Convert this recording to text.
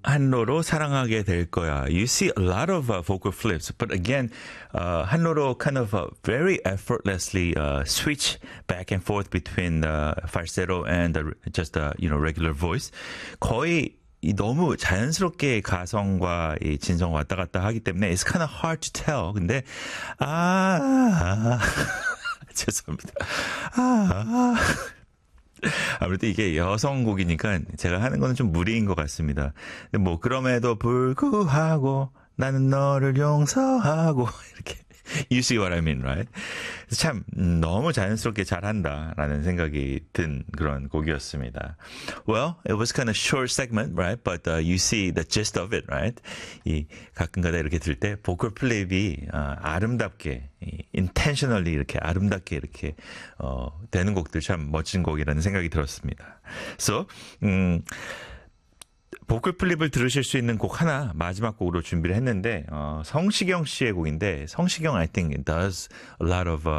한로로 사랑하게 될 거야. You see a lot of vocal flips, but again, 한로로 kind of very effortlessly switch back and forth between the falsetto and just regular voice. 거의 너무 자연스럽게 가성과 이 진성 왔다 갔다 하기 때문에 it's kind of hard to tell. 근데 죄송합니다. 아무래도 이게 여성곡이니까 제가 하는 거는 좀 무리인 것 같습니다. 근데 뭐 그럼에도 불구하고 나는 너를 용서하고 이렇게 You see what I mean, right? 참 너무 자연스럽게 잘한다라는 생각이 든 그런 곡이었습니다. Well, it was kind of short segment, right? But you see the gist of it, right? 이 가끔가다 이렇게 들 때 보컬 플립이 아름답게, intentionally 이렇게 아름답게 이렇게 되는 곡들 참 멋진 곡이라는 생각이 들었습니다. So, 보컬 플립을 들으실 수 있는 곡 하나 마지막 곡으로 준비를 했는데 성시경 씨의 곡인데 성시경 I think does a lot of